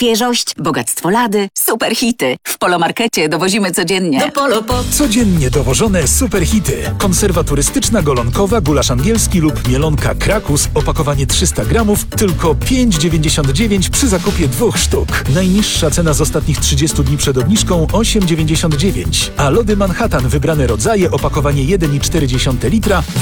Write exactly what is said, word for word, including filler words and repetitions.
Świeżość, bogactwo lady, super hity. W Polomarkecie dowozimy codziennie. Do Polo po... Codziennie dowożone super hity. Konserwa turystyczna golonkowa, gulasz angielski lub mielonka Krakus, opakowanie trzysta gramów, tylko pięć dziewięćdziesiąt dziewięć przy zakupie dwóch sztuk. Najniższa cena z ostatnich trzydziestu dni przed obniżką osiem dziewięćdziesiąt dziewięć. A lody Manhattan wybrane rodzaje, opakowanie jeden i cztery dziesiąte litra